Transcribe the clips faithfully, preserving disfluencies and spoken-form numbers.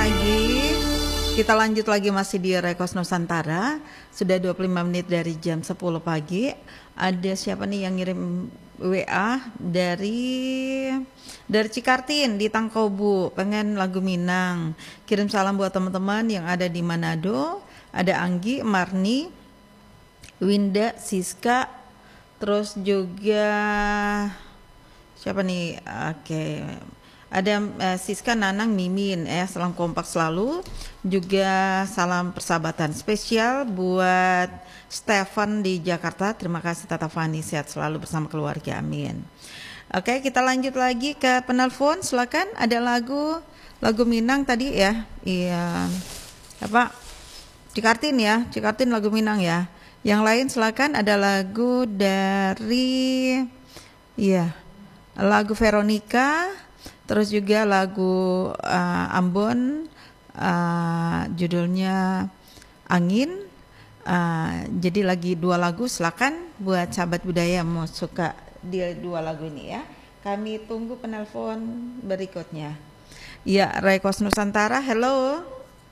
pagi. Kita lanjut lagi masih di Rekos Nusantara. Sudah dua puluh lima menit dari jam sepuluh pagi. Ada siapa nih yang ngirim W A dari dari Cikartin di Tangkobu, pengen lagu Minang. Kirim salam buat teman-teman yang ada di Manado. Ada Anggi, Marni, Winda, Siska, terus juga siapa nih? Oke. Ada uh, Siska, Nanang, Mimin, ya, salam kompak selalu. Juga salam persahabatan spesial buat Stefan di Jakarta. Terima kasih Tata Fani, sehat selalu bersama keluarga, amin. Oke, kita lanjut lagi ke penelpon. Silakan, ada lagu lagu Minang tadi ya. Iya. Apa? Cikartin ya, Cikartin lagu Minang ya. Yang lain silakan, ada lagu dari iya. Lagu Veronica. Terus juga lagu uh, Ambon, uh, judulnya Angin. Uh, jadi lagi dua lagu, silakan buat sahabat budaya mau suka dia dua lagu ini ya. Kami tunggu penelpon berikutnya. Ya, Rekos Nusantara, hello.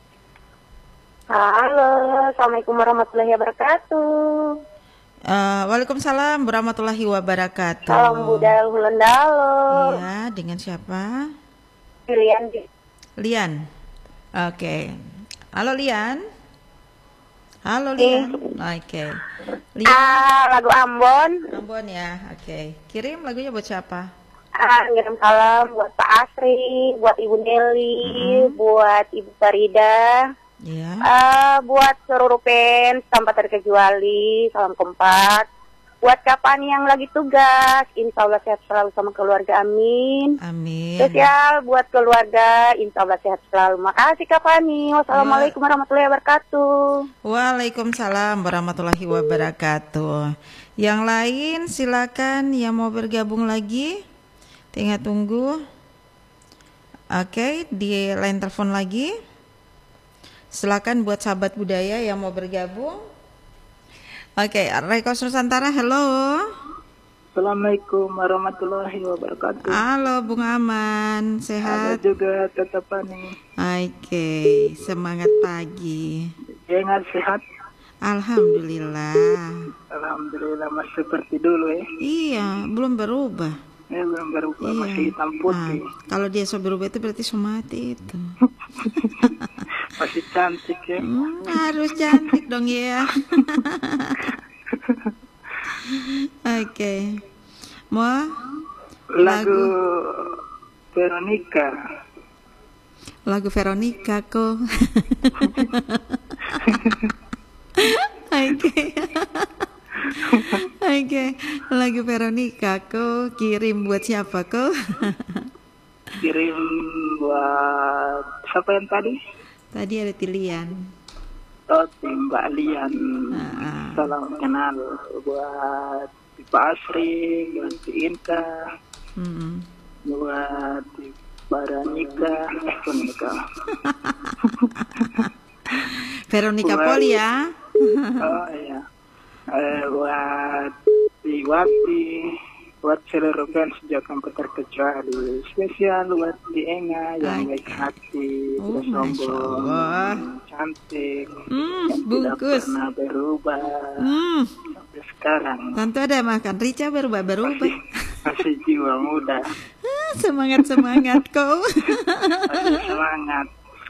Halo, assalamualaikum warahmatullahi wabarakatuh. Uh, Waalaikumsalam warahmatullahi wabarakatuh. Salam budal hulendalo. Iya, dengan siapa? Lian. Lian. Oke. Okay. Halo Lian. Halo Lian. Oke. Okay. Lian. Ah, lagu Ambon. Ambon ya. Oke. Okay. Kirim lagunya buat siapa? Ah, ngirim salam buat Pak Asri, buat Ibu Nelly, mm-hmm. buat Ibu Farida. Yeah. Uh, buat seluruh fans tanpa terkecuali, salam kompak. Buat kapan yang lagi tugas, insya Allah sehat selalu sama keluarga, amin. Amin. Spesial buat keluarga, insya Allah sehat selalu. Makasih Kak Fani. Wassalamualaikum warahmatullahi wabarakatuh. Waalaikumsalam warahmatullahi wabarakatuh. Yang lain silakan yang mau bergabung lagi. Tinggal tunggu. Oke, di line telepon lagi. Silakan buat sahabat budaya yang mau bergabung. Oke, Rekos Nusantara, hello. Assalamualaikum warahmatullahi wabarakatuh. Halo Bung Aman, sehat? Halo juga Tata Fani. Oke, semangat pagi. Jangan sehat? Alhamdulillah. Alhamdulillah, masih seperti dulu ya? Iya, belum berubah. Ya, belum berubah, iya. Masih hitam putih. Nah, kalau dia so berubah itu berarti so mati itu. Masih cantik ya. Hmm, harus cantik dong ya. Oke. Okay. Mau lagu, lagu Veronica. Lagu Veronica kok. Oke. Oke, lagu Veronica kok kirim buat siapa kok? Kirim buat siapa yang tadi? Tadi ada Tilian. Oh, Mbak Lian. Uh-uh. Salam kenal buat Pak Asri, buat Inka, mm-hmm. buat Veronica, Veronica. Veronica Poli ya. Oh iya. Eh, buat Iwati, buat seluruh fans jangan terkecuali, spesial buat di Enga yang baik hati, oh, sombong, cantik, hmm, yang bungkus. tidak pernah berubah hmm. sampai sekarang. Tentu ada makan Rica berubah berubah. Masih, masih jiwa muda. Semangat semangat kau. Masih semangat.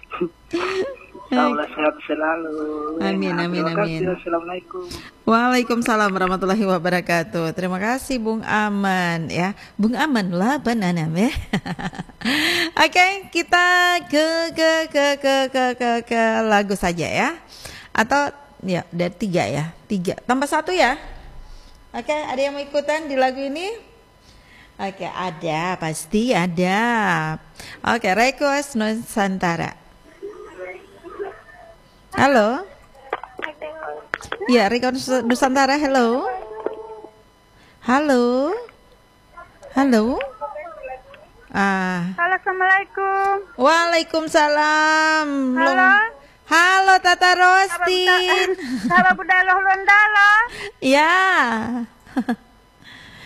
Allah sehat selalu. Amin, amin, amin. Assalamualaikum. Waalaikumsalam warahmatullahi wabarakatuh. Terima kasih Bung Aman ya. Bung Aman lah banana ya. Oke, okay, kita ke ke ke ke ke ke ke lagu saja ya. Atau ya dari tiga ya. Tiga tambah satu ya. Oke, okay, ada yang mau ikutan di lagu ini? Oke, okay, ada, pasti ada. Oke, okay, Rekos Nusantara. Halo. Ya, Rekos Nusantara, hello. Halo. Halo. Ah. Halo, assalamualaikum. Waalaikumsalam. Halo. Halo Tata Rostin. Halo Budalo Hulendalo. Ya.